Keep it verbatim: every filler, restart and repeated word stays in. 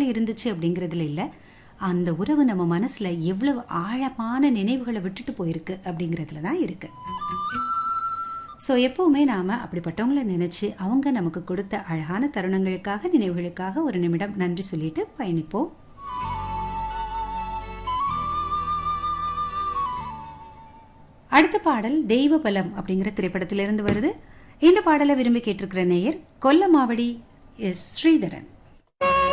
போல இருந்துச்சு அப்படிங்கிறதுல இல்லை, அந்த உறவு நம்ம மனசுல எவ்வளவு ஆழமான நினைவுகளை விட்டுட்டு போயிருக்கு அப்படிங்கிறதுல தான் இருக்கு. ஸோ எப்பவுமே நாம அப்படிப்பட்டவங்களை நினைச்சு அவங்க நமக்கு கொடுத்த அழகான தருணங்களுக்காக, நினைவுகளுக்காக ஒரு நிமிடம் நன்றி சொல்லிட்டு பயணிப்போம். அடுத்த பாடல் தெய்வ பலம் அப்படிங்கிற திரைப்படத்திலிருந்து வருது. இந்த பாடலை விரும்பி கேட்டிருக்கிற நேயர் கொல்லமாவடி எஸ் ஸ்ரீதரன்.